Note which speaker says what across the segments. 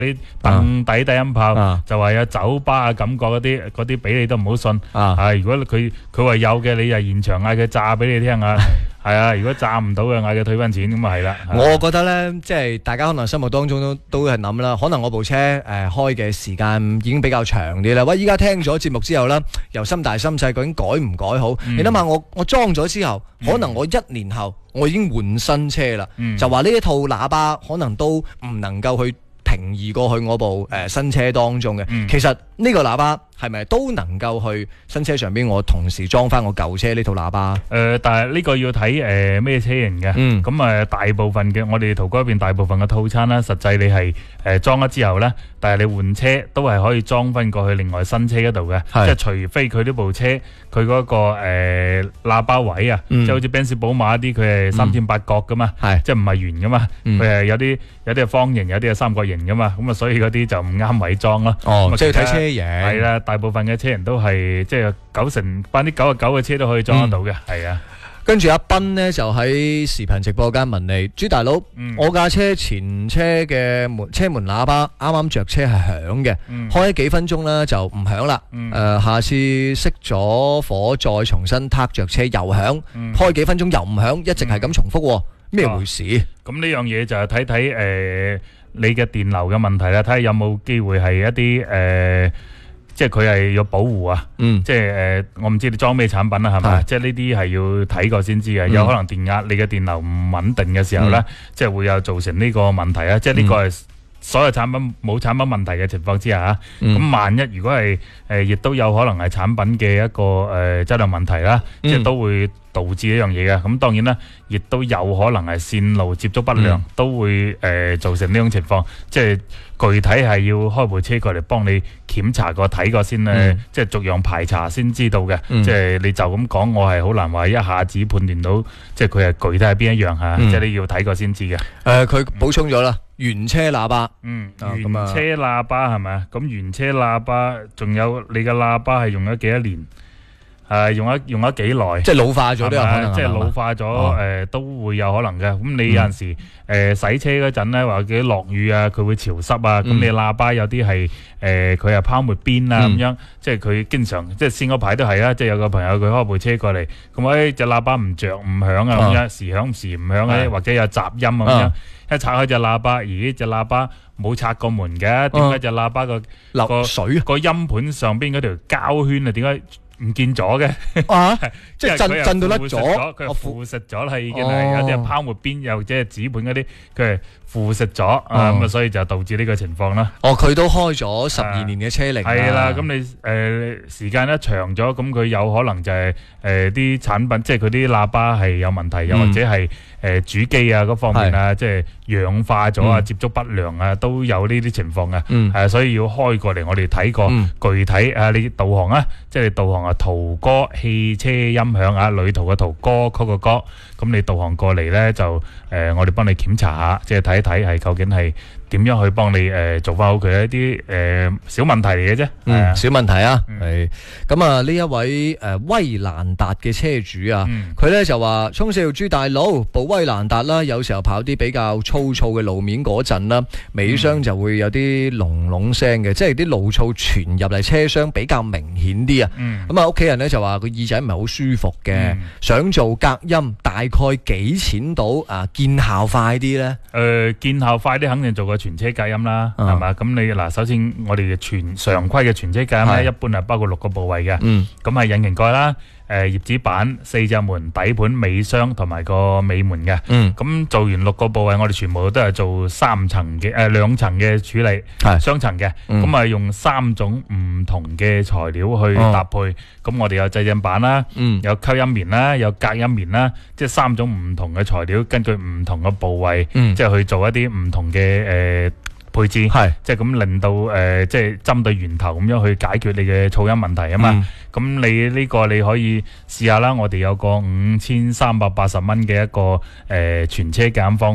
Speaker 1: 啲凳底低音炮，就話有酒吧嘅感覺嗰啲俾你都唔好信。如果佢話有嘅，你就現場嗌佢炸俾你聽啊。係啊，如果炸唔到嘅，嗌佢退翻錢咁啊係啦。
Speaker 2: 我覺得咧，即係大家可能心目當中都係諗啦，可能我部車開嘅時間已經比較長啲啦。喂，依家聽咗節目之後咧，由心大心細，究竟改唔改好？你諗下，我裝咗之後，可能我1年後我已經換新車啦，就話呢一套喇叭可能都唔能夠去平移過去我部新車當中嘅。其實呢個喇叭係咪都能夠去新車上邊我同時裝翻我舊車呢套喇叭？
Speaker 1: 但係呢個要睇咩車型嘅。咁大部分嘅我哋途哥嗰邊大部分嘅套餐啦，實際你係裝咗之後咧，但係你換車都係可以裝翻過去另外新車嗰度嘅。即係除非佢呢部車佢嗰個喇叭位啊，即係好似賓士寶馬啲佢係38角噶嘛，即係唔係圓噶嘛，佢係有啲係方形，有啲係三角形噶嘛，咁啊所以嗰啲就唔啱位裝咯。
Speaker 2: 即係要睇車型。
Speaker 1: 係啦，大部分嘅車人都係即係99%嘅車都可以裝得到嘅。係啊。
Speaker 2: 跟住阿斌呢，就喺視頻直播間問你，朱大佬，我架車前車嘅車門喇叭啱啱着車係響嘅，開咗幾分鐘呢就唔響啦。下次熄咗火再重新撻着車又響，開幾分鐘又唔響，一直係咁重複，咩回事？
Speaker 1: 咁呢樣嘢就係睇你嘅電流嘅問題啦，睇下有冇機會係一啲即係佢係要保護啊。即係我唔知你裝咩產品啦，係咪？即係呢啲係要睇過先知嘅。有可能電壓你嘅電流唔穩定嘅時候咧，即係會有造成呢個問題啊。即係呢個係所有產品冇產品問題嘅情況之下，咁萬一如果係亦都有可能係產品嘅一個質量問題啦，即係都會導致呢樣嘢嘅。咁當然啦，亦都有可能係線路接觸不良，都會造成呢種情況。即係具體係要開部車過嚟幫你檢查過睇過先咧，即係逐樣排查先知道嘅。即係你就咁講，我係好難話一下子判斷到，即係佢係具體係邊一樣嚇。即係你要睇過先知嘅。佢
Speaker 2: 補充咗啦。原車喇叭，
Speaker 1: 原車喇叭係咪啊？咁原車喇叭仲有你嘅喇叭係用咗幾多年？用咗幾耐？
Speaker 2: 即係老化咗都有可能。
Speaker 1: 即係老化咗，都會有可能嘅。咁你有陣時洗車嗰陣咧，或者落雨啊，佢會潮濕啊。咁你喇叭有啲係佢係泡沫邊啊咁樣，即係佢經常即係先嗰排都係啦。即係有個朋友佢開部車過嚟，咁隻喇叭唔着唔響啊咁樣，時響時唔響啊，或者有雜音咁樣。一拆開隻喇叭，而呢隻喇叭冇拆過門嘅，點解隻喇叭
Speaker 2: 漏水
Speaker 1: 個音盤上邊嗰條膠圈啊？點解唔見咗嘅？
Speaker 2: 即係震到甩咗，
Speaker 1: 佢係腐蝕咗啦，已經係有啲泡沫邊，又或者係紙盤嗰啲，佢係腐蝕咗咁啊，所以就導致呢個情況啦。
Speaker 2: 佢都開咗12年嘅車齡。
Speaker 1: 係啦，咁你時間一長咗，咁佢有可能就係啲產品，即係佢啲喇叭係有問題，又或者係主機啊嗰方面啊，即係氧化咗啊，接觸不良啊，都有呢啲情況嘅。所以要開過嚟，我哋睇過具體你導航啊，即係導航啊，途歌汽車音響啊，旅途嘅途，歌曲嘅歌，咁你導航過嚟咧就我哋幫你檢查下，即係睇一睇係究竟係點樣去幫你做翻好佢一啲小問題嚟嘅啫。
Speaker 2: 小問題啊，係咁啊！呢一位威蘭達嘅車主啊，佢咧就話：聰少朱大佬，部威蘭達啦，有時候跑啲比較粗糙嘅路面嗰陣啦，尾箱就會有啲隆隆聲嘅，即係啲路噪傳入嚟車廂比較明顯啲啊。咁啊，屋企人咧就話佢耳仔唔係好舒服嘅，想做隔音，大概幾錢到啊？見效快啲咧？
Speaker 1: 見效快啲肯定做個全車隔音啦，係嘛？咁你嗱，首先我哋嘅常規嘅全車隔音咧，一般係包括6個部位嘅。咁係引擎蓋啦、葉子板、4隻門、底盤、尾箱同埋個尾門嘅。咁做完6個部位，我哋全部都係做2層嘅處理，雙層嘅。咁啊用3種唔同嘅材料去搭配。咁我哋有製震板啦，有吸音棉啦，有隔音棉啦，即係3種唔同嘅材料，根據唔同嘅部位，即係去做一啲唔同嘅配置，即係咁令到即係針對源頭咁樣去解決你嘅噪音問題啊嘛。咁你呢個你可以試下啦，我哋有個5380蚊嘅一個全車隔音方案，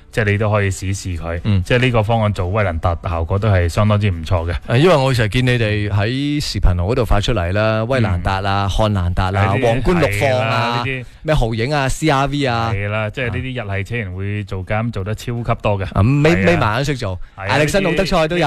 Speaker 1: 即係你都可以試試佢。即係呢個方案做威蘭達效果都係相當之唔錯嘅。
Speaker 2: 因為我成日見你哋喺視頻號嗰度發出嚟啦，威蘭達啊、漢蘭達啊、皇冠陸放啊、呢啲咩豪影啊、CRV 啊，
Speaker 1: 係啦，即係呢啲日系車人會做監做得超級多嘅。
Speaker 2: 眯埋眼識做，艾力紳、奧德賽都有。